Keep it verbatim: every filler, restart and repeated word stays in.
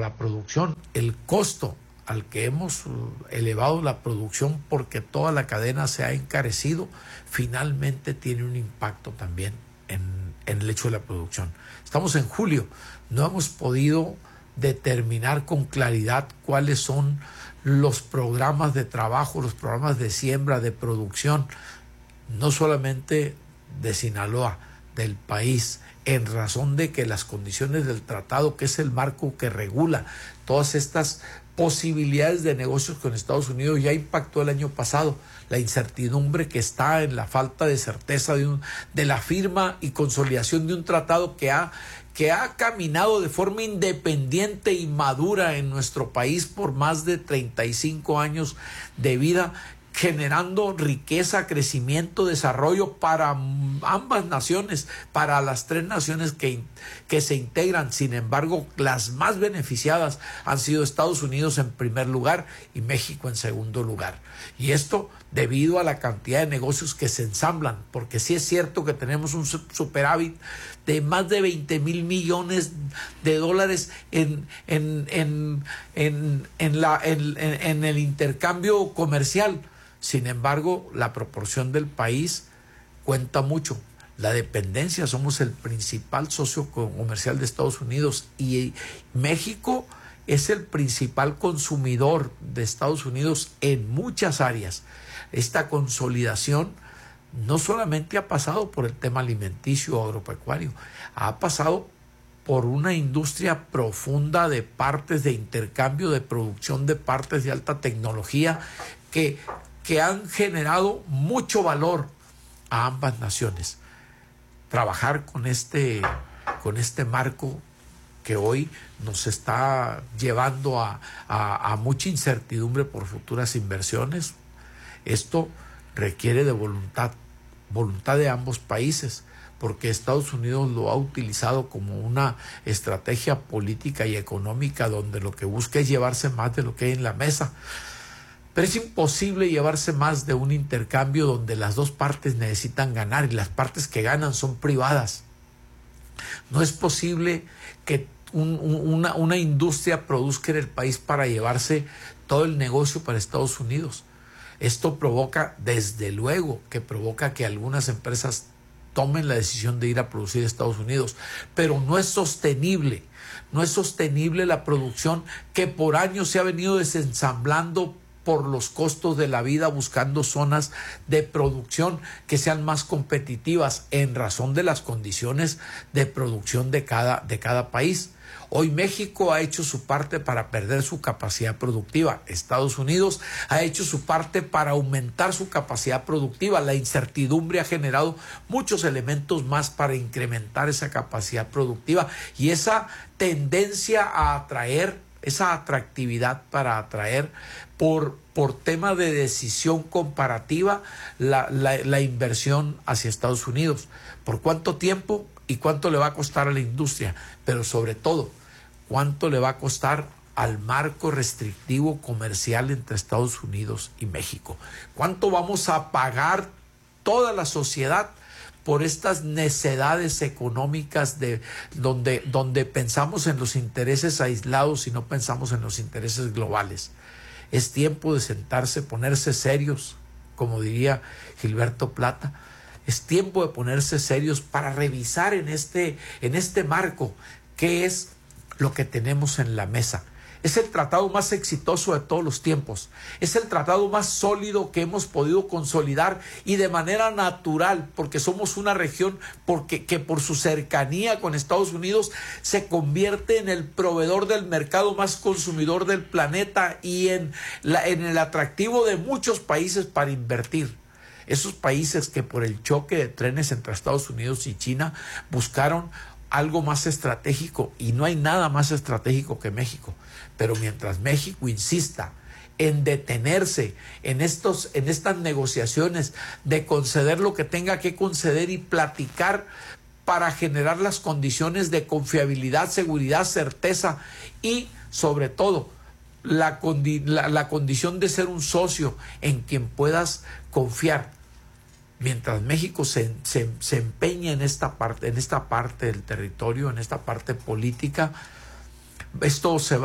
la producción, el costo al que hemos elevado la producción porque toda la cadena se ha encarecido, finalmente tiene un impacto también en, en el hecho de la producción. Estamos en julio, no hemos podido determinar con claridad cuáles son los programas de trabajo, los programas de siembra, de producción, no solamente de Sinaloa, del país, en razón de que las condiciones del tratado, que es el marco que regula todas estas posibilidades de negocios con Estados Unidos, ya impactó el año pasado. La incertidumbre que está en la falta de certeza de, un, de la firma y consolidación de un tratado que ha, que ha caminado de forma independiente y madura en nuestro país por más de treinta y cinco años de vida, generando riqueza, crecimiento, desarrollo para ambas naciones, para las tres naciones que, que se integran. Sin embargo, las más beneficiadas han sido Estados Unidos en primer lugar y México en segundo lugar. Y esto debido a la cantidad de negocios que se ensamblan, porque sí es cierto que tenemos un superávit de más de veinte mil millones de dólares en, en, en, en, en, la, en, en el intercambio comercial. Sin embargo, la proporción del país cuenta mucho. La dependencia, somos el principal socio comercial de Estados Unidos y México es el principal consumidor de Estados Unidos en muchas áreas. Esta consolidación no solamente ha pasado por el tema alimenticio o agropecuario, ha pasado por una industria profunda de partes, de intercambio, de producción de partes de alta tecnología que que han generado mucho valor a ambas naciones. Trabajar con este, con este marco que hoy nos está llevando a, a, a mucha incertidumbre por futuras inversiones, esto requiere de voluntad, voluntad de ambos países, porque Estados Unidos lo ha utilizado como una estrategia política y económica donde lo que busca es llevarse más de lo que hay en la mesa. Pero es imposible llevarse más de un intercambio donde las dos partes necesitan ganar y las partes que ganan son privadas. No es posible que un, una, una industria produzca en el país para llevarse todo el negocio para Estados Unidos. Esto provoca, desde luego, que provoca que algunas empresas tomen la decisión de ir a producir a Estados Unidos, pero no es sostenible. No es sostenible la producción que por años se ha venido desensamblando por los costos de la vida, buscando zonas de producción que sean más competitivas en razón de las condiciones de producción de cada, de cada país. Hoy México ha hecho su parte para perder su capacidad productiva. Estados Unidos ha hecho su parte para aumentar su capacidad productiva. La incertidumbre ha generado muchos elementos más para incrementar esa capacidad productiva y esa tendencia a atraer, esa atractividad para atraer por, por tema de decisión comparativa la, la, la inversión hacia Estados Unidos. ¿Por cuánto tiempo y cuánto le va a costar a la industria? Pero sobre todo, ¿cuánto le va a costar al marco restrictivo comercial entre Estados Unidos y México? ¿Cuánto vamos a pagar toda la sociedad por estas necedades económicas de donde, donde pensamos en los intereses aislados y no pensamos en los intereses globales? Es tiempo de sentarse, ponerse serios, como diría Gilberto Plata. Es tiempo de ponerse serios para revisar en este, en este marco qué es lo que tenemos en la mesa. Es el tratado más exitoso de todos los tiempos. Es el tratado más sólido que hemos podido consolidar y de manera natural, porque somos una región porque, que por su cercanía con Estados Unidos se convierte en el proveedor del mercado más consumidor del planeta y en, la, en el atractivo de muchos países para invertir. Esos países que por el choque de trenes entre Estados Unidos y China buscaron algo más estratégico, y no hay nada más estratégico que México. Pero mientras México insista en detenerse en, estos, en estas negociaciones de conceder lo que tenga que conceder y platicar para generar las condiciones de confiabilidad, seguridad, certeza y sobre todo la, condi- la, la condición de ser un socio en quien puedas confiar. Mientras México se, se, se empeña en esta parte, en esta parte del territorio, en esta parte política, esto se va